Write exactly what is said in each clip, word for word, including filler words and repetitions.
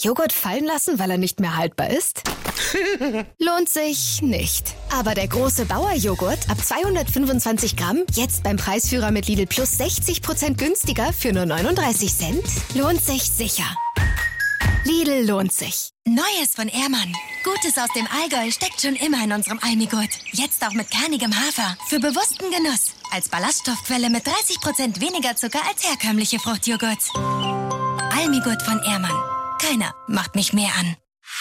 Joghurt fallen lassen, weil er nicht mehr haltbar ist? Lohnt sich nicht. Aber der große Bauer-Joghurt ab zweihundertfünfundzwanzig Gramm, jetzt beim Preisführer mit Lidl Plus sechzig Prozent günstiger für nur neununddreißig Cent, lohnt sich sicher. Lidl lohnt sich. Neues von Ehrmann. Gutes aus dem Allgäu steckt schon immer in unserem Almigurt. Jetzt auch mit kernigem Hafer. Für bewussten Genuss. Als Ballaststoffquelle mit dreißig Prozent weniger Zucker als herkömmliche Fruchtjoghurts. Almigurt von Ehrmann. Keiner macht mich mehr an.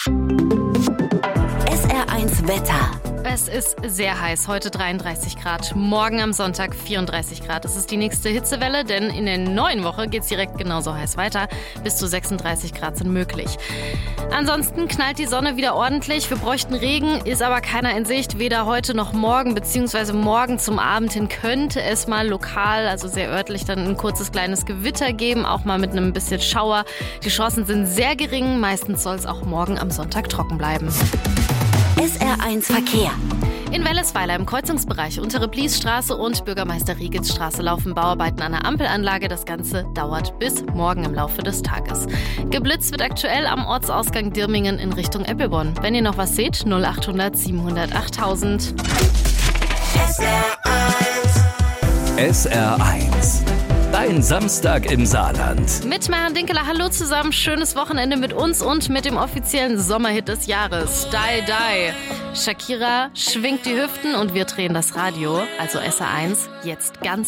S R eins Wetter. Es ist sehr heiß, heute dreiunddreißig Grad, morgen am Sonntag vierunddreißig Grad. Es ist die nächste Hitzewelle, denn in der neuen Woche geht es direkt genauso heiß weiter. Bis zu sechsunddreißig Grad sind möglich. Ansonsten knallt die Sonne wieder ordentlich. Wir bräuchten Regen, ist aber keiner in Sicht, weder heute noch morgen, beziehungsweise morgen zum Abend hin könnte es mal lokal, also sehr örtlich, dann ein kurzes kleines Gewitter geben, auch mal mit einem bisschen Schauer. Die Chancen sind sehr gering, meistens soll es auch morgen am Sonntag trocken bleiben. S R eins Verkehr. In Wellesweiler im Kreuzungsbereich Untere Bliesstraße und Bürgermeister Riegelsstraße laufen Bauarbeiten an der Ampelanlage. Das Ganze dauert bis morgen im Laufe des Tages. Geblitzt wird aktuell am Ortsausgang Dirmingen in Richtung Eppelborn. Wenn ihr noch was seht, null achthundert siebenhundert achttausend. S R eins. S R eins. Dein Samstag im Saarland. Mit Maren Dinkeler, hallo zusammen. Schönes Wochenende mit uns und mit dem offiziellen Sommerhit des Jahres. Die, die. Shakira schwingt die Hüften und wir drehen das Radio, also S R eins, jetzt ganz